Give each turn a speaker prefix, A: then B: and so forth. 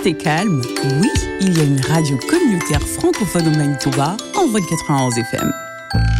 A: triste et calme, oui, il y a une radio communautaire francophone au Manitoba, Envol 91 FM.